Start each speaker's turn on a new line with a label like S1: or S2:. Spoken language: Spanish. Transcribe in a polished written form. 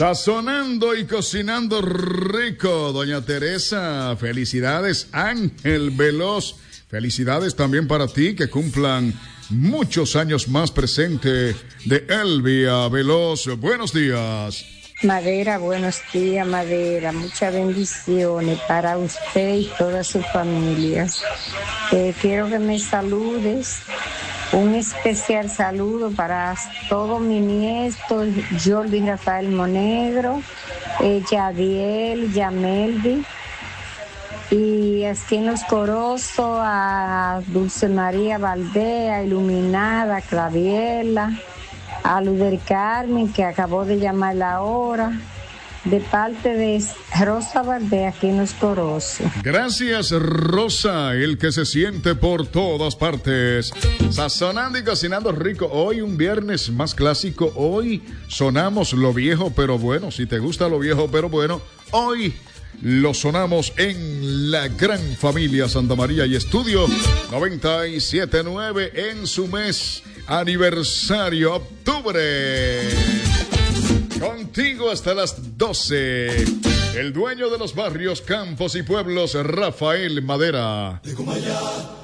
S1: Sazonando y cocinando rico, doña Teresa. Felicidades, Ángel Veloz. Felicidades también para ti, que cumplan muchos años más presente de Elvia Veloz. Buenos días.
S2: Madera, buenos días, Madera. Muchas bendiciones para usted y toda su familia. Quiero que me saludes. Un especial saludo para todos mis nietos, Jordi Rafael Monegro, Yadiel, Yameldi, y aquí en Los Corozos a Dulce María Valdea, Iluminada, Claviela, a Luz del Carmen, que acabó de llamar la hora, de parte de Rosa Valdea, aquí en Los Corozos.
S1: Gracias, Rosa, el que se siente por todas partes. Sazonando y cocinando rico. Hoy un viernes más clásico. Hoy sonamos lo viejo pero bueno. Si te gusta lo viejo pero bueno, hoy lo sonamos en la gran familia Santa María y Estudio 97.9 en su mes aniversario, octubre. Contigo hasta las 12. El dueño de los barrios, campos y pueblos, Rafael Madera.